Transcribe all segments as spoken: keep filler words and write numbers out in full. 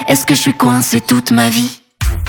Est-ce que je suis coincée toute ma vie?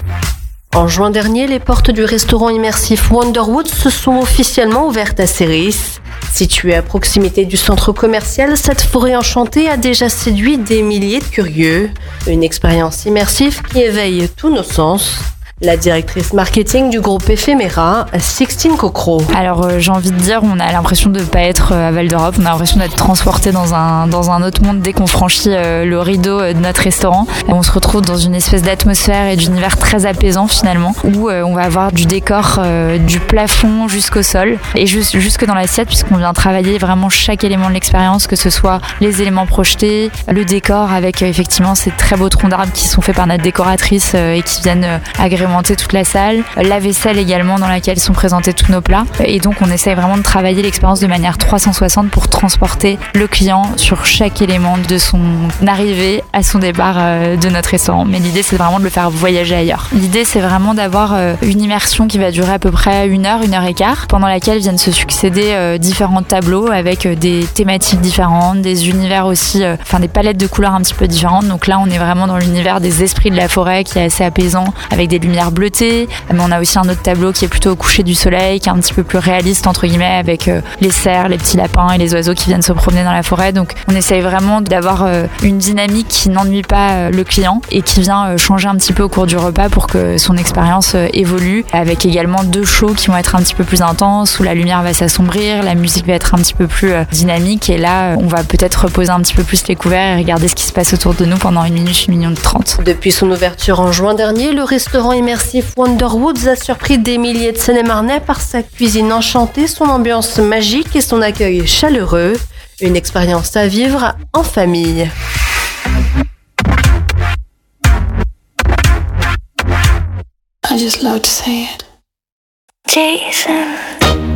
En juin dernier, les portes du restaurant immersif Wonderwood se sont officiellement ouvertes à Céris. Situé à proximité du centre commercial, cette forêt enchantée a déjà séduit des milliers de curieux. Une expérience immersive qui éveille tous nos sens. La directrice marketing du groupe Ephéméra, Sixtine Cocro. Alors euh, j'ai envie de dire, on a l'impression de ne pas être euh, à Val d'Europe, on a l'impression d'être transporté dans un, dans un autre monde dès qu'on franchit euh, le rideau de notre restaurant. Et on se retrouve dans une espèce d'atmosphère et d'univers très apaisant finalement, où euh, on va avoir du décor euh, du plafond jusqu'au sol et juste, jusque dans l'assiette, puisqu'on vient travailler vraiment chaque élément de l'expérience, que ce soit les éléments projetés, le décor avec euh, effectivement ces très beaux troncs d'arbres qui sont faits par notre décoratrice euh, et qui viennent euh, agrémenter toute la salle, la vaisselle également dans laquelle sont présentés tous nos plats, et donc on essaye vraiment de travailler l'expérience de manière trois cent soixante pour transporter le client sur chaque élément de son arrivée à son départ de notre restaurant. Mais l'idée c'est vraiment de le faire voyager ailleurs. L'idée c'est vraiment d'avoir une immersion qui va durer à peu près une heure, une heure et quart, pendant laquelle viennent se succéder différents tableaux avec des thématiques différentes, des univers aussi, enfin des palettes de couleurs un petit peu différentes. Donc là on est vraiment dans l'univers des esprits de la forêt qui est assez apaisant avec des lumières bleutées, mais on a aussi un autre tableau qui est plutôt au coucher du soleil, qui est un petit peu plus réaliste entre guillemets, avec euh, les cerfs, les petits lapins et les oiseaux qui viennent se promener dans la forêt. Donc on essaye vraiment d'avoir euh, une dynamique qui n'ennuie pas euh, le client et qui vient euh, changer un petit peu au cours du repas pour que son expérience euh, évolue, avec également deux shows qui vont être un petit peu plus intenses, où la lumière va s'assombrir, la musique va être un petit peu plus euh, dynamique, et là euh, on va peut-être reposer un petit peu plus les couverts et regarder ce qui se passe autour de nous pendant une minute, une minute trente. Depuis son ouverture en juin dernier, le restaurant immersif Wonderwoods a surpris des milliers de Seine-et-Marnais par sa cuisine enchantée, son ambiance magique et son accueil chaleureux. Une expérience à vivre en famille. I just love to say it. Jason.